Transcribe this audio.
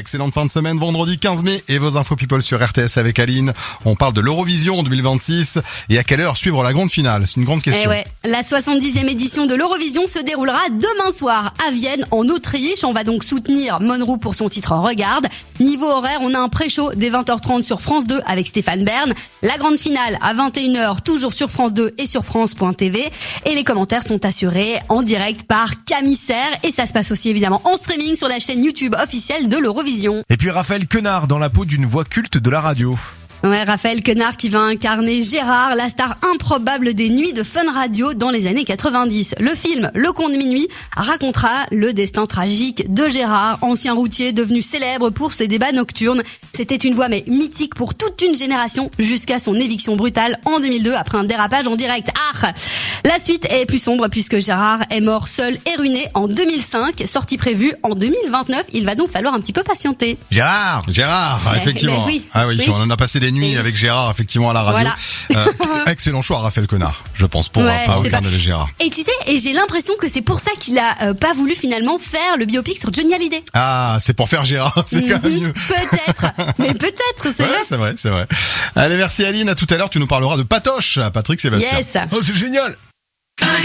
Excellente fin de semaine, vendredi 15 mai et vos infos people sur RTS avec Aline. On parle de l'Eurovision 2026 et à quelle heure suivre la grande finale? C'est une grande question. Eh ouais, la 70e édition de l'Eurovision se déroulera demain soir à Vienne en Autriche. On va donc soutenir Monroe pour son titre Regarde. Niveau horaire, on a un pré-show dès 20h30 sur France 2 avec Stéphane Bern. La grande finale à 21h toujours sur France 2 et sur France.tv. Et les commentaires sont assurés en direct par Camille Serre. Et ça se passe aussi évidemment en streaming sur la chaîne YouTube officielle de l'Eurovision. Et puis Raphaël Quenard dans la peau d'une voix culte de la radio. Ouais, Raphaël Quenard qui va incarner Gérard, la star improbable des nuits de Fun Radio dans les années 90. Le film Le Conte de Minuit racontera le destin tragique de Gérard, ancien routier devenu célèbre pour ses débats nocturnes. C'était une voix mais mythique pour toute une génération jusqu'à son éviction brutale en 2002 après un dérapage en direct. La suite est plus sombre puisque Gérard est mort seul et ruiné en 2005, sortie prévue en 2029. Il va donc falloir un petit peu patienter. Gérard, effectivement. Oui, on en a passé des nuits avec Gérard, effectivement, à la radio. Voilà. Excellent choix, Raphaël Quenard, je pense, pour regarder Gérard. Et tu sais, et j'ai l'impression que c'est pour ça qu'il a pas voulu finalement faire le biopic sur Johnny Hallyday. Ah, c'est pour faire Gérard, c'est quand même mieux. Peut-être, c'est vrai. C'est vrai. Allez, merci Aline, à tout à l'heure, tu nous parleras de Patoche, Patrick Sébastien. Yes. Oh, c'est génial.